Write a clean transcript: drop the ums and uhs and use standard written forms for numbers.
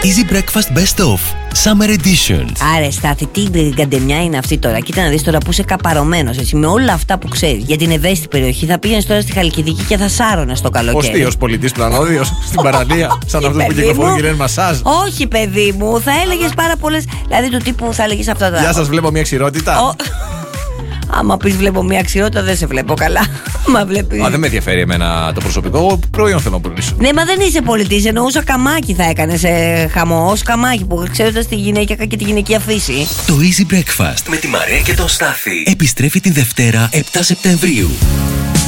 Easy Breakfast Best Of Summer Editions. Άρε Στάθη, τι γκαντεμιά είναι αυτή τώρα. Κοίτα να δεις τώρα που είσαι καπαρωμένος έτσι, με όλα αυτά που ξέρεις για την ευαίσθητη περιοχή. Θα πήγαινες τώρα στη Χαλκιδική και θα σάρωνες το καλοκαίρι. Ποστίος πολιτής πλανόδιος στην παραλία. Σαν αυτούς που κυκλοφορούν και λένε μασάζ. Όχι, παιδί μου, θα έλεγες πάρα πολλές. Δηλαδή του τύπου θα έλεγες αυτά τα. Γεια σας, βλέπω μια ξηρότητα. Άμα πεις βλέπω μια αξιότητα, δεν σε βλέπω καλά. Μα βλέπεις. Δεν με ενδιαφέρει εμένα το προσωπικό προϊόν, θέλω να πουλήσω. Ναι, μα δεν είσαι πολιτής. Εννοούσα καμάκι θα έκανες χαμό. Ως καμάκι που ξέροντας τη γυναίκα και τη γυναικεία φύση. Το Easy Breakfast με τη Μαρία και τον Στάθη επιστρέφει τη Δευτέρα 7 Σεπτεμβρίου.